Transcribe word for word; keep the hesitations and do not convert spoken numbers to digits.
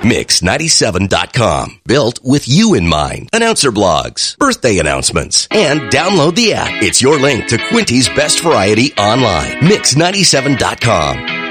mix ninety-seven dot com. Built with you in mind. Announcer blogs, birthday announcements, and download the app. It's your link to Quinty's best variety online. mix ninety-seven dot com.